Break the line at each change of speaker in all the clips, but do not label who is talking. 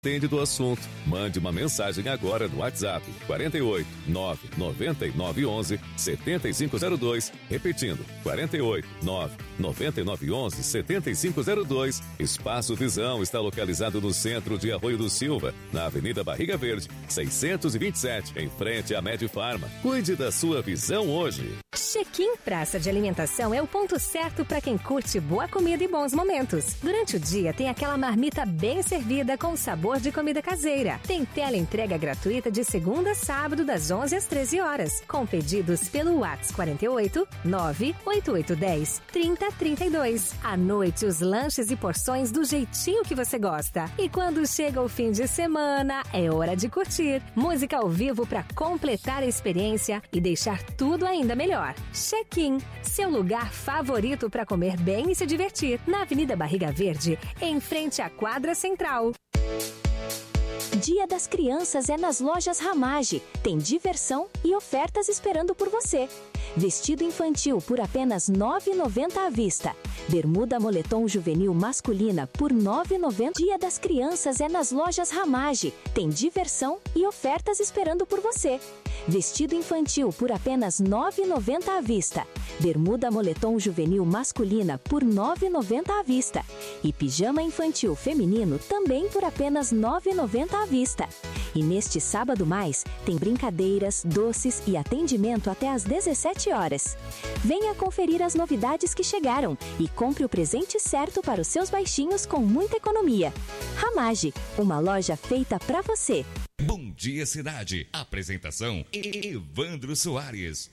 Entende do assunto. Mande uma mensagem agora no WhatsApp 48 999 11 7502. Repetindo, 48 999 11 7502. Espaço Visão está localizado no centro de Arroio do Silva, na Avenida Barriga Verde, 627, em frente à Medifarma. Cuide da sua visão hoje.
Check-in Praça de Alimentação é o ponto certo para quem curte boa comida e bons momentos. Durante o dia tem aquela marmita bem servida com sabor de comida caseira. Tem tela entrega gratuita de segunda a sábado das 11 às 13 horas. Com pedidos pelo WhatsApp 48 98810 3032. À noite os lanches e porções do jeitinho que você gosta. E quando chega o fim de semana, é hora de curtir. Música ao vivo para completar a experiência e deixar tudo ainda melhor. Check-in, seu lugar favorito para comer bem e se divertir. Na Avenida Barriga Verde, em frente à quadra central.
Dia das Crianças é nas lojas Ramage. Tem diversão e ofertas esperando por você. Vestido infantil por apenas R$ 9,90 à vista. Bermuda moletom juvenil masculina por R$ 9,90. Dia das Crianças é nas lojas Ramage. Tem diversão e ofertas esperando por você. Vestido infantil por apenas R$ 9,90 à vista. Bermuda moletom juvenil masculina por R$ 9,90 à vista. E pijama infantil feminino também por apenas R$ 9,90 à vista. E neste sábado mais, tem brincadeiras, doces e atendimento até às 17 horas. Venha conferir as novidades que chegaram e compre o presente certo para os seus baixinhos com muita economia. Ramage, uma loja feita para você.
Bom Dia Cidade. Apresentação Evandro Soares.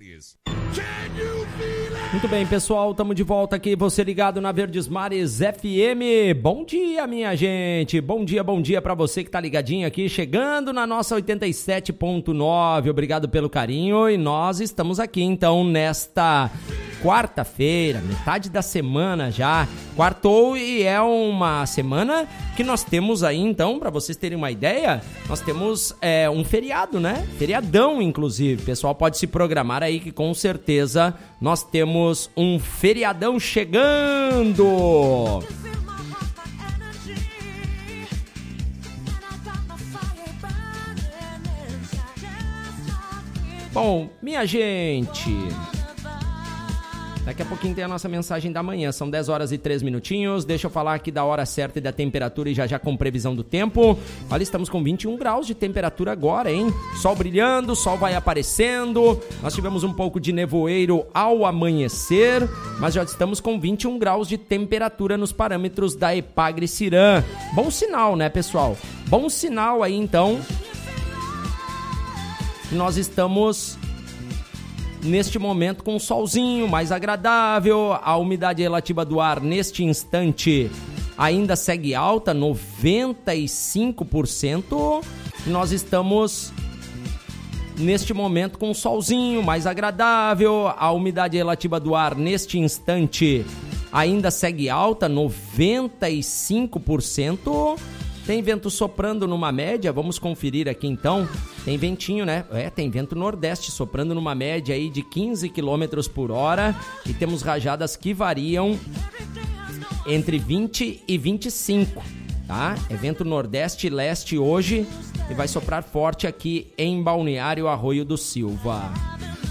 Muito bem, pessoal, estamos de volta aqui, você ligado na Verdes Mares FM. Bom dia, minha gente. Bom dia para você que tá ligadinho aqui, chegando na nossa 87.9. Obrigado pelo carinho e nós estamos aqui, então, nesta quarta-feira, metade da semana já, quartou e é uma semana que nós temos aí, então, para vocês terem uma ideia, nós temos um feriado, né? Feriadão, inclusive. O pessoal pode se programar aí que com certeza nós temos um feriadão chegando. Bom, minha gente, daqui a pouquinho tem a nossa mensagem da manhã, são 10 horas e 3 minutinhos, deixa eu falar aqui da hora certa e da temperatura e já com previsão do tempo. Olha, estamos com 21 graus de temperatura agora, hein? Sol brilhando, sol vai aparecendo, nós tivemos um pouco de nevoeiro ao amanhecer, mas já estamos com 21 graus de temperatura nos parâmetros da Epagre-Ciran. Bom sinal, né, pessoal? Bom sinal aí, então. Nós estamos neste momento com um solzinho mais agradável, a umidade relativa do ar neste instante ainda segue alta, 95%. Nós estamos neste momento com um solzinho mais agradável, a umidade relativa do ar neste instante ainda segue alta, 95%. Tem vento soprando numa média, vamos conferir aqui então. Tem ventinho, né? Tem vento nordeste soprando numa média aí de 15 km por hora. E temos rajadas que variam entre 20 e 25, tá? É vento nordeste e leste hoje e vai soprar forte aqui em Balneário Arroio do Silva.